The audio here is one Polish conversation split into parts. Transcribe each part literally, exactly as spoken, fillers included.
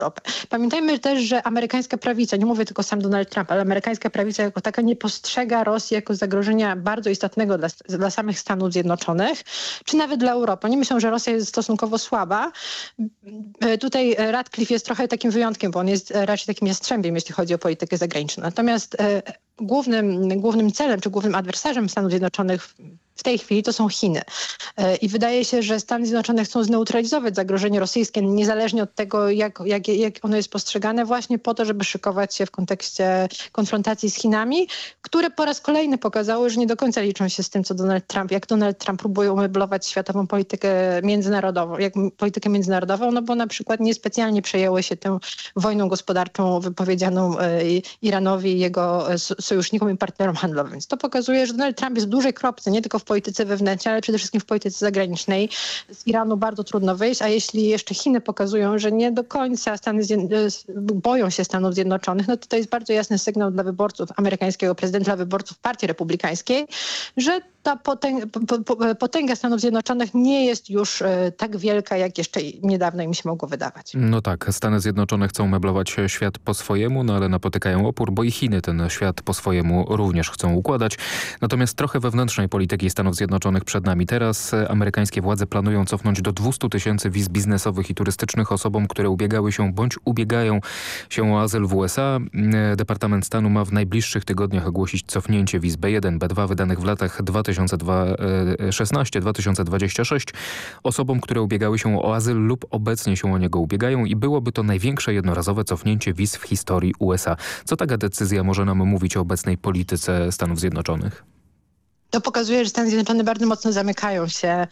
Europę. Pamiętajmy też, że amerykańska prawica, nie mówię tylko sam Donald Trump, ale amerykańska prawica jako taka nie postrzega Rosji jako zagrożenia bardzo istotnego dla, dla samych Stanów Zjednoczonych, czy nawet dla Europy. Oni myślą, że Rosja jest stosunkowo słaba. Tutaj Radcliffe jest trochę takim wyjątkiem, bo on jest raczej takim jastrzębiem, jeśli chodzi o politykę zagraniczną. Natomiast głównym, głównym celem, czy głównym adwersarzem Stanów Zjednoczonych w tej chwili to są Chiny. I wydaje się, że Stany Zjednoczone chcą zneutralizować zagrożenie rosyjskie, niezależnie od tego, jak, jak, jak ono jest postrzegane, właśnie po to, żeby szykować się w kontekście konfrontacji z Chinami, które po raz kolejny pokazały, że nie do końca liczą się z tym, co Donald Trump, jak Donald Trump próbuje umeblować światową politykę międzynarodową, jak politykę międzynarodową, no bo na przykład niespecjalnie przejęły się tą wojną gospodarczą wypowiedzianą Iranowi i jego sojusznikom i partnerom handlowym. Więc to pokazuje, że Donald Trump jest w dużej kropce, nie tylko w polityce wewnętrznej, ale przede wszystkim w polityce zagranicznej. Z Iranu bardzo trudno wyjść, a jeśli jeszcze Chiny pokazują, że nie do końca Stany boją się Stanów Zjednoczonych, no to to jest bardzo jasny sygnał dla wyborców amerykańskiego prezydenta, dla wyborców Partii Republikańskiej, że ta potęga, potęga Stanów Zjednoczonych nie jest już tak wielka, jak jeszcze niedawno im się mogło wydawać. No tak, Stany Zjednoczone chcą meblować świat po swojemu, no ale napotykają opór, bo i Chiny ten świat po swojemu również chcą układać. Natomiast trochę wewnętrznej polityki Stanów Zjednoczonych przed nami. Teraz amerykańskie władze planują cofnąć do dwieście tysięcy wiz biznesowych i turystycznych osobom, które ubiegały się bądź ubiegają się o azyl w U S A. Departament Stanu ma w najbliższych tygodniach ogłosić cofnięcie wiz B jeden, B dwa wydanych w latach dwa tysiące szesnastym do dwa tysiące dwudziestego szóstego osobom, które ubiegały się o azyl lub obecnie się o niego ubiegają i byłoby to największe jednorazowe cofnięcie wiz w historii U S A. Co taka decyzja może nam mówić o obecnej polityce Stanów Zjednoczonych? To pokazuje, że Stany Zjednoczone bardzo mocno zamykają się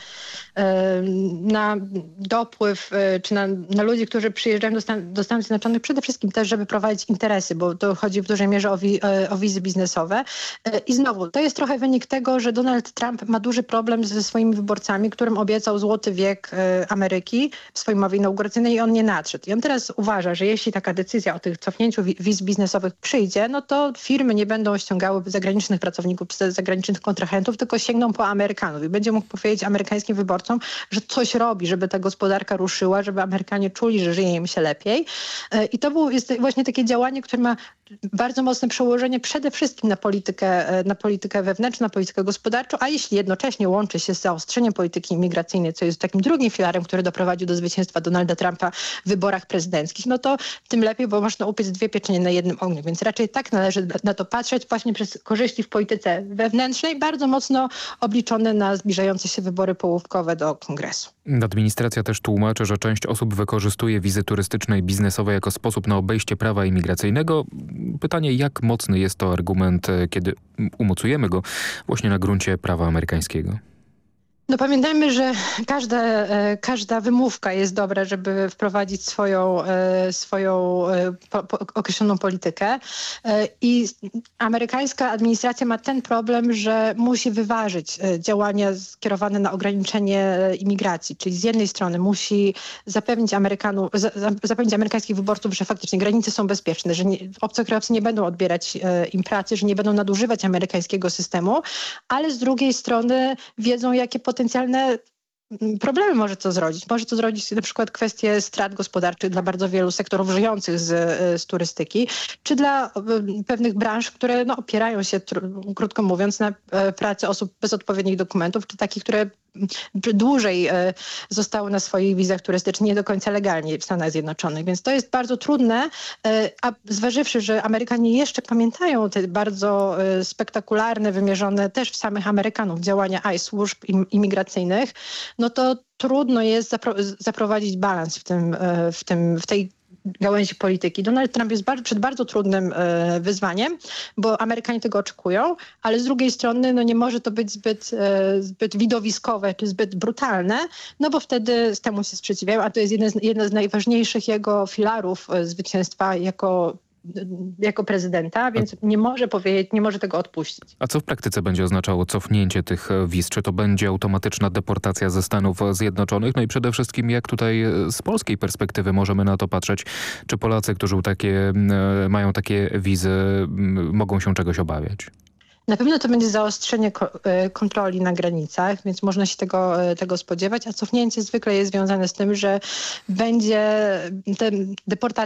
na dopływ, czy na, na ludzi, którzy przyjeżdżają do, Stan do Stanów Zjednoczonych, przede wszystkim też, żeby prowadzić interesy, bo to chodzi w dużej mierze o, wi o wizy biznesowe. I znowu, to jest trochę wynik tego, że Donald Trump ma duży problem ze swoimi wyborcami, którym obiecał złoty wiek Ameryki w swojej mowie inauguracyjnej i on nie nadszedł. I on teraz uważa, że jeśli taka decyzja o tych cofnięciu wiz biznesowych przyjdzie, no to firmy nie będą ściągały zagranicznych pracowników, zagranicznych kontrahentów, tylko sięgną po Amerykanów i będzie mógł powiedzieć amerykańskim wyborcom, że coś robi, żeby ta gospodarka ruszyła, żeby Amerykanie czuli, że żyje im się lepiej. I to było, jest właśnie takie działanie, które ma bardzo mocne przełożenie przede wszystkim na politykę, na politykę wewnętrzną, na politykę gospodarczą, a jeśli jednocześnie łączy się z zaostrzeniem polityki imigracyjnej, co jest takim drugim filarem, który doprowadził do zwycięstwa Donalda Trumpa w wyborach prezydenckich, no to tym lepiej, bo można upiec dwie pieczenie na jednym ogniu. Więc raczej tak należy na to patrzeć właśnie przez korzyści w polityce wewnętrznej, bardzo mocno obliczone na zbliżające się wybory połówkowe do Kongresu. Administracja też tłumaczy, że część osób wykorzystuje wizy turystyczne i biznesowe jako sposób na obejście prawa imigracyjnego. Pytanie, jak mocny jest to argument, kiedy umocujemy go właśnie na gruncie prawa amerykańskiego? No pamiętajmy, że każda, każda wymówka jest dobra, żeby wprowadzić swoją, swoją po, po, określoną politykę i amerykańska administracja ma ten problem, że musi wyważyć działania skierowane na ograniczenie imigracji, czyli z jednej strony musi zapewnić, Amerykanów, zapewnić amerykańskich wyborców, że faktycznie granice są bezpieczne, że nie, obcokrajowcy nie będą odbierać im pracy, że nie będą nadużywać amerykańskiego systemu, ale z drugiej strony wiedzą, jakie potencjalne problemy może to zrodzić. Może to zrodzić na przykład kwestie strat gospodarczych dla bardzo wielu sektorów żyjących z, z turystyki, czy dla pewnych branż, które no, opierają się, krótko mówiąc, na pracy osób bez odpowiednich dokumentów, czy takich, które dłużej zostały na swoich wizach turystycznych, nie do końca legalnie w Stanach Zjednoczonych. Więc to jest bardzo trudne, a zważywszy, że Amerykanie jeszcze pamiętają te bardzo spektakularne, wymierzone też w samych Amerykanów działania I C E służb imigracyjnych, no to trudno jest zapro zaprowadzić balans w, tym, w, tym, w tej gałęzi polityki. Donald Trump jest bardzo, przed bardzo trudnym e, wyzwaniem, bo Amerykanie tego oczekują, ale z drugiej strony no, nie może to być zbyt, e, zbyt widowiskowe czy zbyt brutalne, no bo wtedy z temu się sprzeciwiają, a to jest jeden z, jeden z najważniejszych jego filarów e, zwycięstwa jako jako prezydenta, więc nie może powiedzieć, nie może tego odpuścić. A co w praktyce będzie oznaczało cofnięcie tych wiz? Czy to będzie automatyczna deportacja ze Stanów Zjednoczonych? No i przede wszystkim jak tutaj z polskiej perspektywy możemy na to patrzeć? Czy Polacy, którzy takie, mają takie wizy, mogą się czegoś obawiać? Na pewno to będzie zaostrzenie kontroli na granicach, więc można się tego, tego spodziewać, a cofnięcie zwykle jest związane z tym, że będzie te deportacje